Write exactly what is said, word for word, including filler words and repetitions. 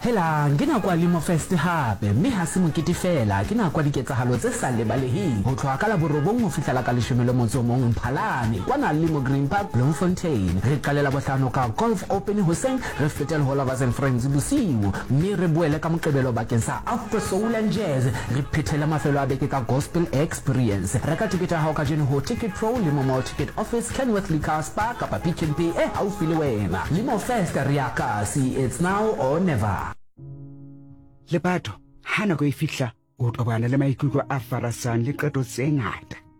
Hela ngina kwa Limo Fest hape mme ha se mokete fela ke na kwa diketsahalo tse sa lebaleheng ho tloha ka la borobong ho fihlela ka leshome le motso mong Mphalane kwana Limo Green Park Bloemfontein re qalela bohlano ka golf open hoseng re fetela ho Lovers and Friends bosiu mme re boele ka moqebelo bakeng sa Afro Soul and Jazz re phethela mafelo a beke ka Gospel Experience re ka tiketa ha o ka jeno ho Ticket Pro Limo Mall Ticket Office Kenworth Liquor Spa kapa Pick n Pay e haufi le wena. Limo Fest re ya kasi, it's now or never. Le batho hana go e fihla o tobana le maikutlo a farasang le qeto tse ngata.